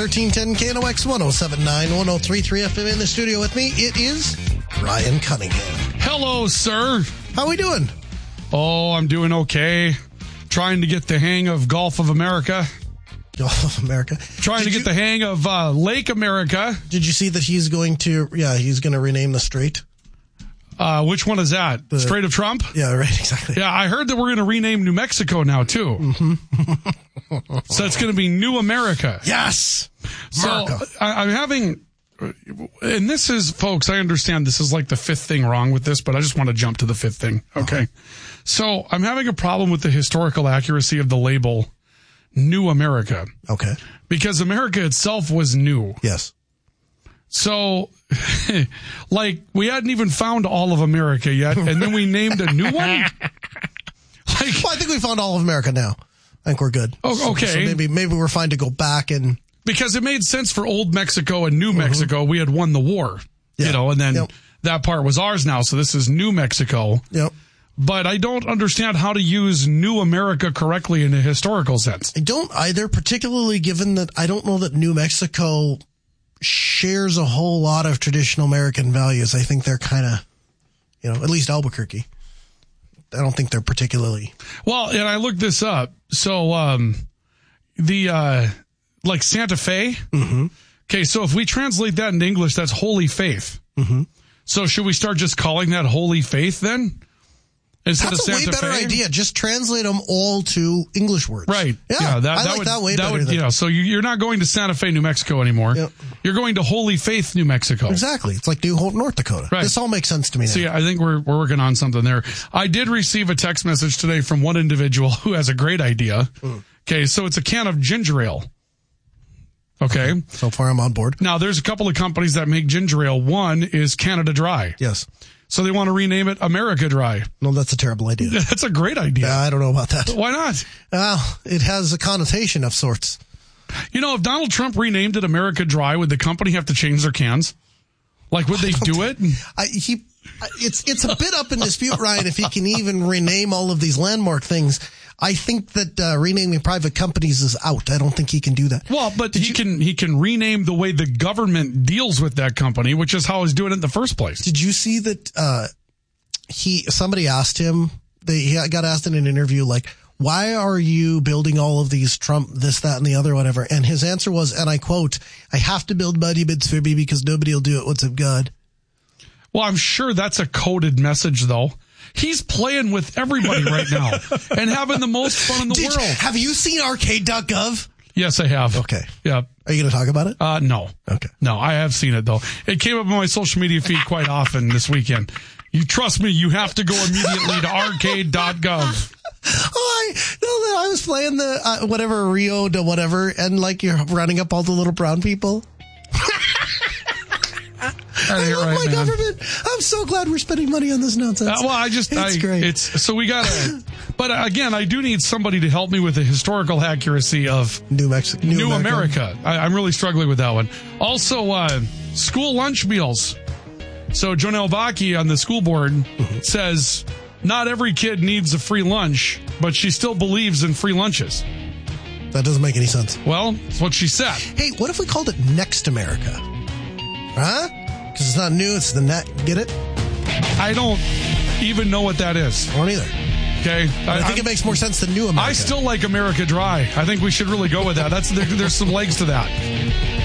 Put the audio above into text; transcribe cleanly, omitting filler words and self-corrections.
1310 KNOX 1079 1033 FM in the studio with me. It is Ryan Cunningham. Hello, sir. How are we doing? Oh, I'm doing okay. Trying to get the hang of Gulf of America. Gulf of America. Trying to get the hang of Lake America. Did you see that he's going to rename the strait? Which one is that? The Strait of Trump? Yeah, right, exactly. Yeah, I heard that we're going to rename New Mexico now, too. Mm-hmm. So it's going to be New America. Yes! America. So I'm having... And this is, folks, I understand this is like the fifth thing wrong with this, but I just want to jump to the fifth thing. Okay. So I'm having a problem with the historical accuracy of the label New America. Okay. Because America itself was new. Yes. So, like, we hadn't even found all of America yet, and then we named a new one? Well, I think we found all of America now. I think we're good. Oh, okay. So maybe we're fine to go back and... Because it made sense for Old Mexico and New Mexico. We had won the war, and then that part was ours now. So this is New Mexico. Yep. But I don't understand how to use New America correctly in a historical sense. I don't either, particularly given that I don't know that New Mexico shares a whole lot of traditional American values. I think they're kind of, at least Albuquerque. I don't think they're particularly. Well, and I looked this up. So like Santa Fe. Mm-hmm. Okay, so if we translate that into English, that's Holy Faith. Mm-hmm. So should we start just calling that Holy Faith then? Instead That's of a Santa way better Fe? idea. Just translate them all to English words. Right. Yeah, I like that way better. So you're not going to Santa Fe, New Mexico anymore. Yep. You're going to Holy Faith, New Mexico. Exactly. It's like New Hope, North Dakota. Right. This all makes sense to me now. See, I think we're working on something there. I did receive a text message today from one individual who has a great idea. Okay, so it's a can of ginger ale. Okay. So far, I'm on board. Now, there's a couple of companies that make ginger ale. One is Canada Dry. Yes. So they want to rename it America Dry. No, that's a terrible idea. That's a great idea. Yeah, I don't know about that. Why not? Well, it has a connotation of sorts. If Donald Trump renamed it America Dry, would the company have to change their cans? Like, would they do it? It's a bit up in dispute, Ryan, if he can even rename all of these landmark things. I think that renaming private companies is out. I don't think he can do that. Well, but he can rename the way the government deals with that company, which is how he's doing it in the first place. Did you see that somebody asked him, he got asked in an interview, like, why are you building all of these Trump, this, that, and the other, whatever? And his answer was, and I quote, I have to build monuments for me because nobody will do it once I'm gone. Well, I'm sure that's a coded message, though. He's playing with everybody right now and having the most fun in the world. Have you seen arcade.gov? Yes, I have. Okay. Yeah. Are you going to talk about it? No. Okay. No, I have seen it, though. It came up on my social media feed quite often this weekend. You trust me, you have to go immediately to arcade.gov. I was playing the Rio to whatever, and like you're running up all the little brown people. I love my government. I'm so glad we're spending money on this nonsense. It's great. So we got to, but again, I do need somebody to help me with the historical accuracy of New America. I'm really struggling with that one. Also, school lunch meals. So Jonelle Vaki on the school board says not every kid needs a free lunch, but she still believes in free lunches. That doesn't make any sense. Well, that's what she said. Hey, what if we called it Next America? Huh? Because it's not new, it's the net. Get it? I don't even know what that is. I don't either. Okay. I think it makes more sense than New America. I still like America Dry. I think we should really go with that. There's some legs to that.